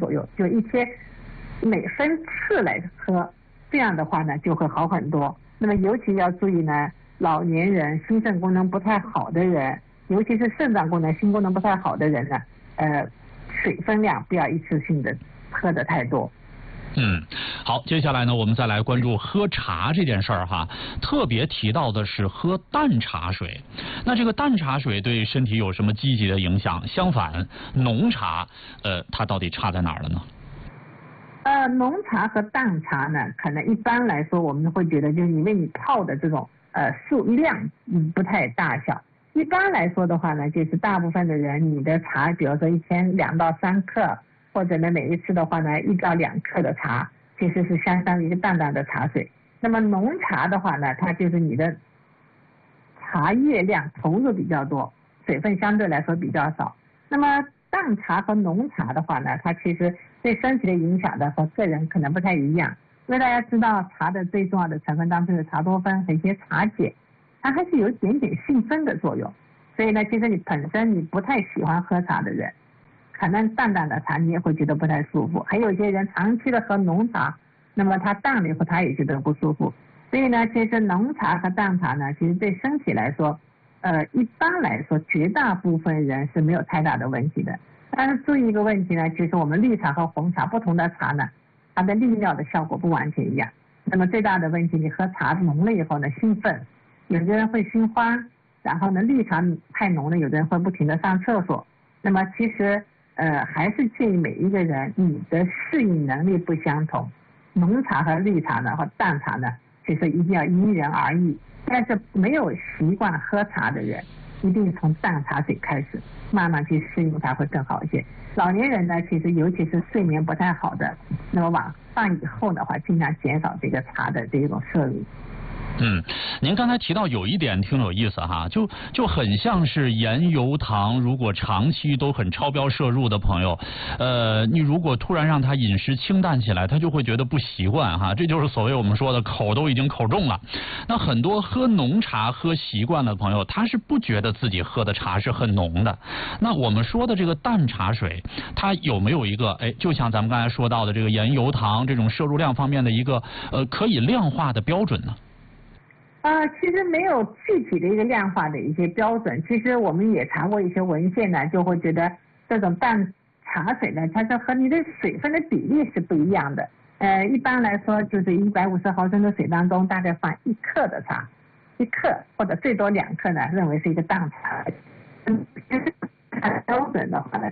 左右，就一天每分次来喝，这样的话呢就会好很多。那么尤其要注意呢，老年人、心肾功能不太好的人，尤其是肾脏功能、心功能不太好的人呢，水分量不要一次性的喝的太多。 好，接下来呢，我们再来关注喝茶这件事儿哈。特别提到的是喝淡茶水，那这个淡茶水对身体有什么积极的影响？相反，浓茶，它到底差在哪儿了呢？ 浓茶和淡茶呢，可能一般来说我们会觉得，就是因为你泡的这种数量不太大小。一般来说的话呢，就是大部分的人，你的茶，比如说一天2到3克。或者呢，每一次的话呢，1到2克的茶，其实是相当于一个淡淡的茶水。那么浓茶的话呢，它就是你的茶叶量投入比较多，水分相对来说比较少。那么淡茶和浓茶的话呢，它其实对身体的影响的和个人可能不太一样。因为大家知道茶的最重要的成分当中有茶多酚和一些茶碱，它还是有一点点兴奋的作用。所以呢，其实你本身你不太喜欢喝茶的人，可能淡淡的茶你也会觉得不太舒服，还有一些人长期的喝浓茶，那么他淡了以后他也觉得不舒服。所以呢，其实浓茶和淡茶呢，其实对身体来说，一般来说绝大部分人是没有太大的问题的。但是注意一个问题呢，就是我们绿茶和红茶不同的茶呢，它的利尿的效果不完全一样。那么最大的问题，你喝茶浓了以后呢，兴奋，有的人会心慌，然后呢绿茶太浓了，有的人会不停的上厕所。那么其实还是建议每一个人，你的适应能力不相同，浓茶和绿茶呢和淡茶呢，其实一定要因人而异。但是没有习惯喝茶的人，一定从淡茶水开始，慢慢去适应它会更好一些。老年人呢，其实尤其是睡眠不太好的，那么晚饭以后的话，尽量减少这个茶的这种摄入。 您刚才提到有一点挺有意思哈，就很像是盐油糖，如果长期都很超标摄入的朋友，你如果突然让他饮食清淡起来，他就会觉得不习惯哈，这就是所谓我们说的口都已经口重了。那很多喝浓茶喝习惯的朋友，他是不觉得自己喝的茶是很浓的。那我们说的这个淡茶水，它有没有一个就像咱们刚才说到的这个盐油糖这种摄入量方面的一个可以量化的标准呢？ 其实没有具体的一个量化的一些标准。其实我们也查过一些文献呢，就会觉得这种淡茶水呢，它是和你的水分的比例是不一样的。一般来说就是150毫升的水当中，大概放1克的茶，1克或者最多2克呢，认为是一个淡茶。看标准的话呢，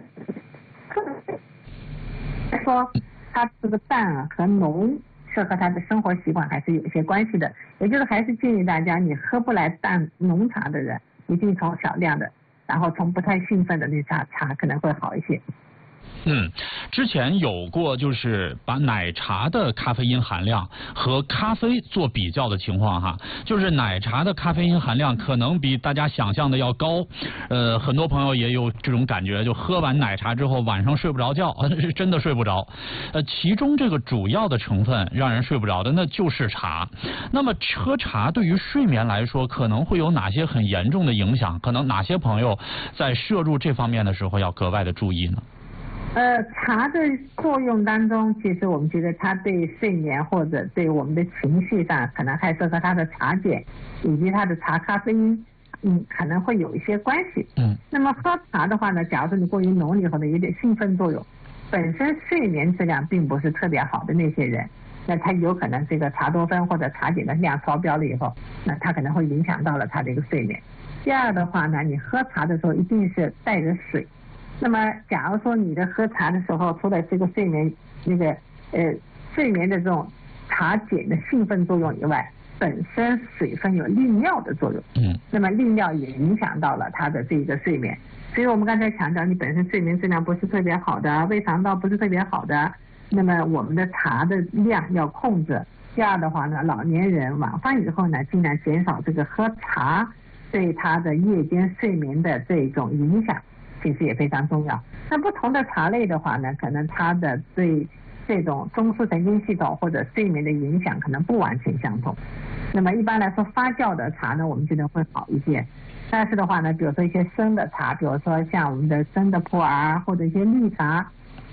说它这个淡和浓是和他的生活习惯还是有一些关系的，也就是还是建议大家，你喝不来淡浓茶的人，一定从少量的，然后从不太兴奋的绿茶可能会好一些。 之前有过就是把奶茶的咖啡因含量和咖啡做比较的情况哈，就是奶茶的咖啡因含量可能比大家想象的要高，很多朋友也有这种感觉，就喝完奶茶之后晚上睡不着觉，是真的睡不着。其中这个主要的成分让人睡不着的那就是茶。那么喝茶对于睡眠来说可能会有哪些很严重的影响？可能哪些朋友在摄入这方面的时候要格外的注意呢？ 茶的作用当中，其实我们觉得它对睡眠或者对我们的情绪上，可能还是和它的茶碱以及它的茶咖啡因，可能会有一些关系。那么喝茶的话呢，假如说你过于浓以后呢，有点兴奋作用，本身睡眠质量并不是特别好的那些人，那他有可能这个茶多酚或者茶碱的量超标了以后，那他可能会影响到了他的一个睡眠。第二的话呢，你喝茶的时候一定是带着水。那么假如说你的喝茶的时候，除了这个睡眠睡眠的这种茶碱的兴奋作用以外，本身水分有利尿的作用。那么利尿也影响到了他的这个睡眠。所以我们刚才强调，你本身睡眠质量不是特别好的，胃肠道不是特别好的，那么我们的茶的量要控制。第二的话呢，老年人晚饭以后呢，尽量减少这个喝茶对他的夜间睡眠的这种影响，其实也非常重要。那不同的茶类的话呢，可能它的对这种中枢神经系统或者睡眠的影响可能不完全相同。那么一般来说，发酵的茶呢，我们觉得会好一些。但是的话呢，比如说一些生的茶，比如说像我们的生的普洱或者一些绿茶，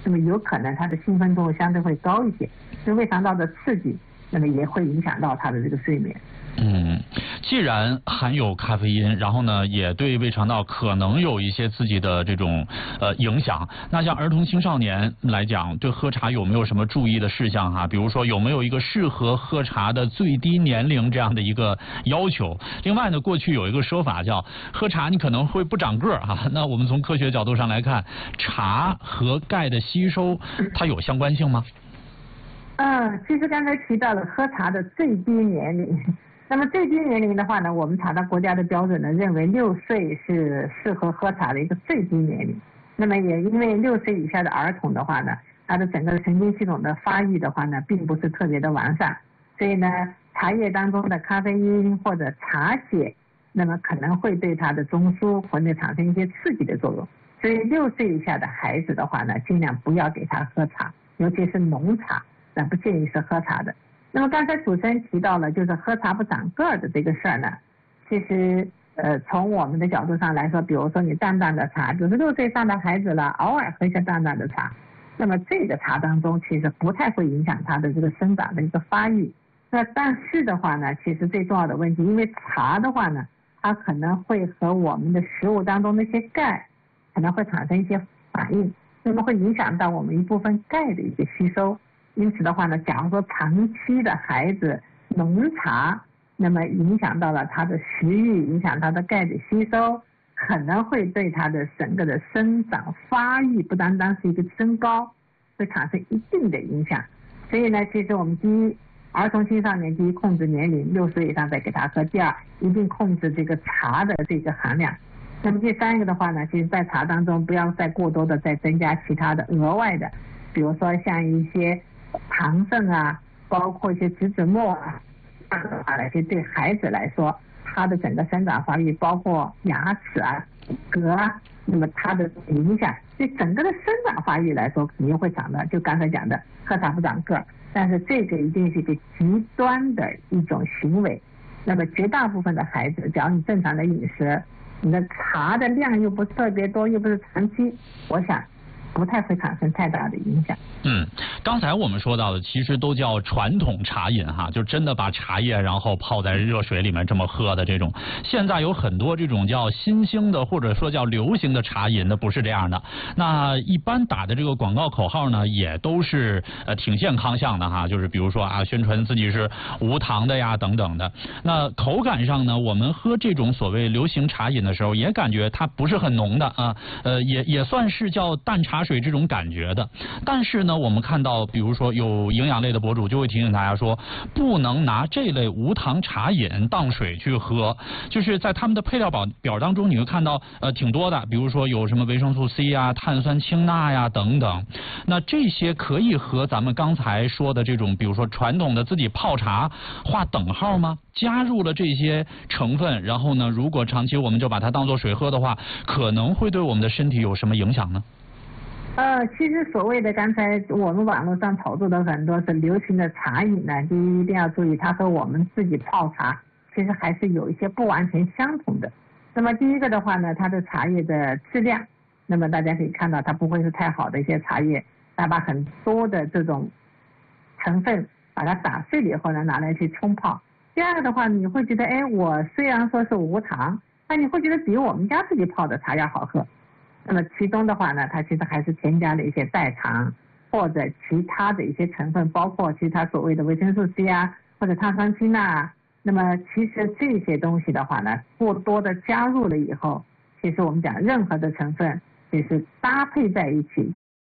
那么有可能它的兴奋度相对会高一些，所以胃肠道的刺激，那么也会影响到它的这个睡眠。 既然含有咖啡因，然后呢，也对胃肠道可能有一些自己的这种影响。那像儿童青少年来讲，对喝茶有没有什么注意的事项哈？比如说有没有一个适合喝茶的最低年龄这样的一个要求？另外呢，过去有一个说法叫喝茶你可能会不长个儿哈。那我们从科学角度上来看，茶和钙的吸收它有相关性吗？ 其实刚才提到了喝茶的最低年龄。那么最低年龄的话呢，我们查到国家的标准呢，认为6岁是适合喝茶的一个最低年龄。那么也因为6岁以下的儿童的话呢，他的整个神经系统的发育的话呢，并不是特别的完善，所以呢，茶叶当中的咖啡因或者茶碱，那么可能会对他的中枢或者产生一些刺激的作用。所以6岁以下的孩子的话呢，尽量不要给他喝茶，尤其是浓茶，那不建议是喝茶的。那么刚才主持人提到了，就是喝茶不长个儿的这个事儿呢，其实从我们的角度上来说，比如说你淡淡的茶，比如说6岁上的孩子了，偶尔喝一下淡淡的茶，那么这个茶当中其实不太会影响他的这个生长的一个发育。那但是的话呢，其实最重要的问题，因为茶的话呢，它可能会和我们的食物当中那些钙可能会产生一些反应，那么会影响到我们一部分钙的一个吸收。因此的话呢，假如说长期的孩子浓茶，那么影响到了他的食欲，影响他的钙的吸收，可能会对他的整个的生长发育，不单单是一个升高，会产生一定的影响。所以呢，其实我们第一，儿童青少年第一控制年龄，6岁以上再给他喝；第二，一定控制这个茶的这个含量。那么第三个的话呢，其实在茶当中不要再过多的再增加其他的额外的，比如说像一些糖分啊，包括一些植脂末啊，那些对孩子来说，他的整个生长发育，包括牙齿啊、骨骼啊，那么它的影响，对整个的生长发育来说，肯定会长的，就刚才讲的喝茶不长个儿，但是这个一定是一个极端的一种行为。那么绝大部分的孩子，只要你正常的饮食，你的茶的量又不是特别多，又不是长期，我想不太会产生太大的影响。 刚才我们说到的其实都叫传统茶饮哈，就真的把茶叶然后泡在热水里面这么喝的这种。现在有很多这种叫新兴的或者说叫流行的茶饮的不是这样的。那一般打的这个广告口号呢，也都是挺健康向的哈，就是比如说啊，宣传自己是无糖的呀等等的。那口感上呢，我们喝这种所谓流行茶饮的时候，也感觉它不是很浓的啊，也算是叫淡茶水这种感觉的。但是呢，我们看到比如说有营养类的博主就会提醒大家说，不能拿这类无糖茶饮当水去喝，就是在他们的配料表当中你会看到挺多的，比如说有什么维生素 C 啊、碳酸氢钠呀等等。那这些可以和咱们刚才说的这种比如说传统的自己泡茶划等号吗？加入了这些成分，然后呢，如果长期我们就把它当做水喝的话，可能会对我们的身体有什么影响呢？ 其实所谓的刚才我们网络上炒作的很多是流行的茶饮呢，第一一定要注意，它和我们自己泡茶其实还是有一些不完全相同的。那么第一个的话呢，它的茶叶的质量，那么大家可以看到它不会是太好的一些茶叶，它把很多的这种成分把它打碎了以后呢，拿来去冲泡。第二个的话，你会觉得，我虽然说是无糖，但你会觉得比我们家自己泡的茶要好喝。那么其中的话呢，它其实还是添加了一些代糖或者其他的一些成分，包括其他所谓的维生素 C 啊，或者碳酸氢钠。那么其实这些东西的话呢，过多的加入了以后，其实我们讲任何的成分其实搭配在一起，